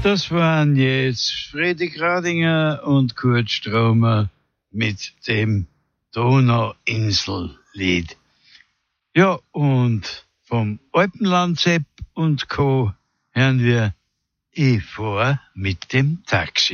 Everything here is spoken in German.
Das waren jetzt Fredrik Radinger und Kurt Stromer mit dem Donauinsellied. Ja, und vom Alpenland Sepp und Co. hören wir Ich fahr mit dem Taxi.